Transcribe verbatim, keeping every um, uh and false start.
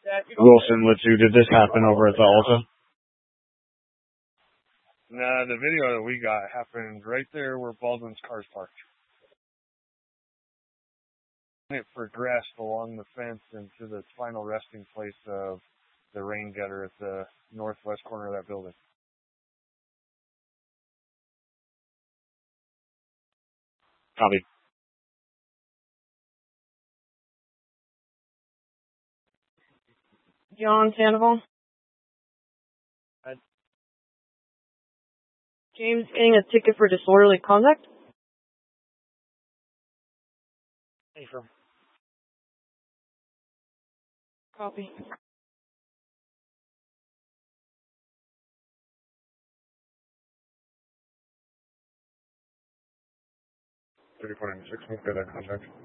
Wilson with you. Did this happen over at the Alta? Nah, the video that we got happened right there where Baldwin's car's parked. It progressed along the fence into the final resting place of the rain gutter at the northwest corner of that building. Copy. John Sandoval. Ed. James getting a ticket for disorderly conduct. Hey, from. Copy. thirty-four ninety-six, we've got that contact.